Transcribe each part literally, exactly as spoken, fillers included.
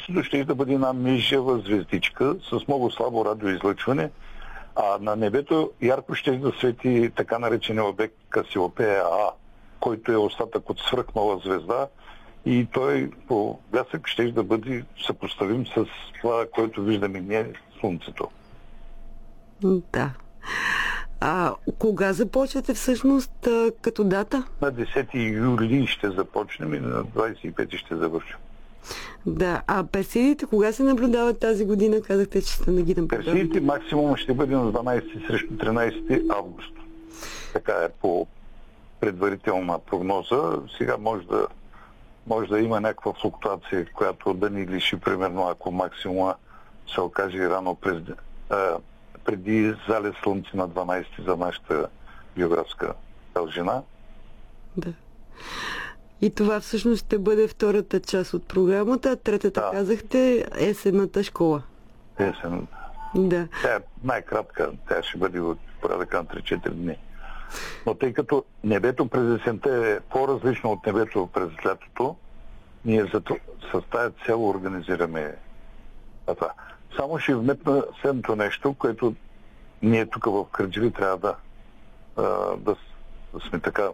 Слънцето ще да бъде една мижева звездичка с много слабо радиоизлъчване, а на небето ярко ще да свети така наречения обект Касиопея А, който е остатък от свръхнова звезда и той по блясък ще да бъде съпоставим с това, което виждаме ние, Слънцето. Да. А кога започвате всъщност а, като дата? На десети юли ще започнем и на двадесет и пети ще завършим. Да, а Персеидите кога се наблюдават тази година? Казахте, че сте на гиден програма. Персеидите максимум ще бъде на дванадесети срещу тринадесети август. Така е по предварителна прогноза. Сега може да, може да има някаква флуктуация, която да ни лиши, примерно, ако максимума се окаже рано през, а, преди залез Слънце на дванадесети за нашата географска дължина. Да. И това всъщност ще бъде втората част от програмата, а третата, да, казахте, есенната школа. Есенната. Да. Тя е най-кратка, тя ще бъде от порядъка на три-четири дни. Но тъй като небето през есента е по-различно от небето през лятото, ние зато с тази цел организираме това. Само ще вметна следното нещо, което ние тук в Кърджали трябва да, да, да сме така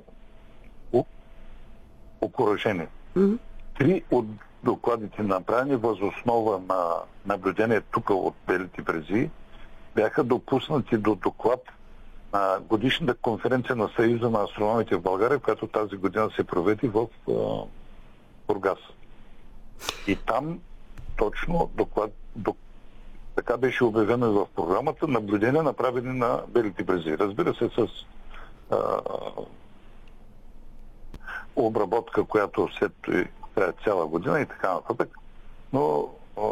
окуражени. Mm-hmm. Три от докладите, направени въз основа на наблюдение тук от Белите брези, бяха допуснати до доклад на годишната конференция на Съюза на астрономите в България, която тази година се проведе в uh, Бургас. И там точно доклад, до, така беше обявено и в програмата, наблюдения направени на Белите брези. Разбира се, с uh, обработка, която след е цяла година и така нататък. Но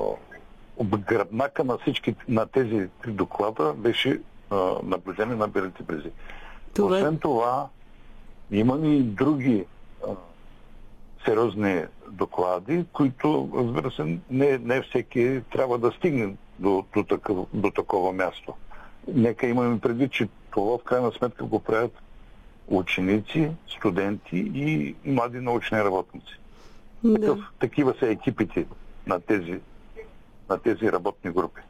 гръбнака на всички, на тези три доклада беше а, наблюдение на Белите брези. Това... Освен това, имаме и други а, сериозни доклади, които, разбира се, не, не всеки трябва да стигне до, до, такъв, до такова място. Нека имаме предвид, че това в крайна сметка го правят ученици, студенти и млади научни работници. Да. Такъв, такива са екипите на тези, на тези работни групи.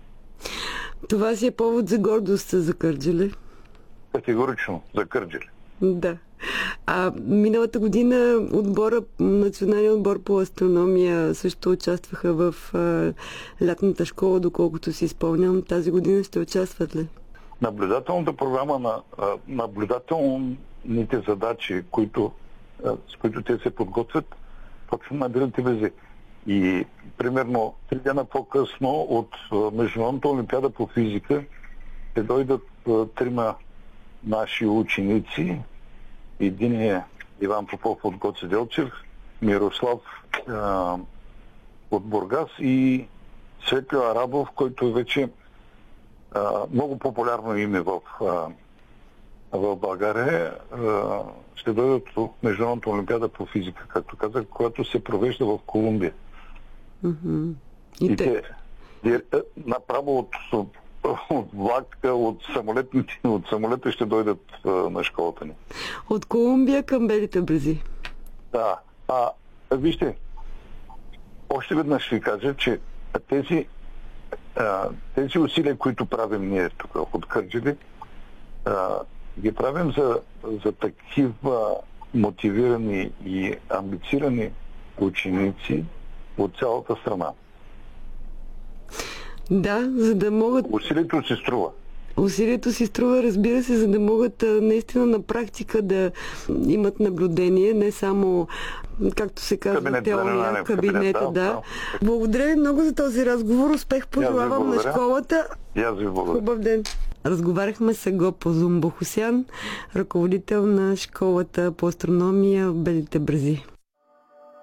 Това си е повод за гордост за Кърджали? Категорично за Кърджали. Да. А миналата година отбора, националният отбор по астрономия също участваха в а, лятната школа, доколкото си изпълнявам. Тази година ще участват ли? Наблюдателната програма на а, наблюдателните задачи, които, а, с които те се подготвят, точно на Белите брези. И примерно три дена по-късно от а, Международната олимпиада по физика ще дойдат а, трима наши ученици. Един е Иван Попов от Гоце Делчев, Мирослав а, от Бургас и Светлио Арабов, който е вече а, много популярно име в, а, в България. А, ще дойдат от Международната олимпиада по физика, както казах, която се провежда в Колумбия. Mm-hmm. И, и те, те направо от, от влака, от самолетните, от самолета ще дойдат а, на школата ни. От Колумбия към Белите брези. Да. А, вижте, още веднъж ще ви кажа, че тези, а, тези усилия, които правим ние тук от Кърджали, а, ги правим за, за такива мотивирани и амбицирани ученици от цялата страна. Да, за да могат... Усилието се струва. Усилието си струва, разбира се, за да могат наистина на практика да имат наблюдение, не само, както се казва, кабинет, теория, кабинет, кабинета, да. да. Благодаря ви много за този разговор. Успех пожелавам на школата. И аз ви благодаря. Хубав ден. Разговаряхме с Агопо Зумбохосян, ръководител на школата по астрономия в Белите брези.